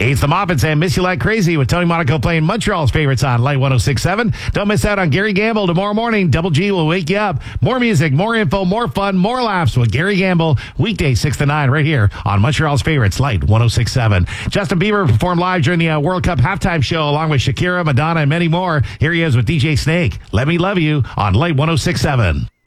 Hey, it's the Moffats and Miss You Like Crazy with Tony Monaco playing Montreal's favorites on Light 106.7. Don't miss out on Gary Gamble tomorrow morning. Double G will wake you up. More music, more info, more fun, more laughs with Gary Gamble. Weekday 6 to 9 right here on Montreal's favorites, Light 106.7. Justin Bieber performed live during the World Cup halftime show along with Shakira, Madonna, and many more. Here he is with DJ Snake. Let Me Love You on Light 106.7.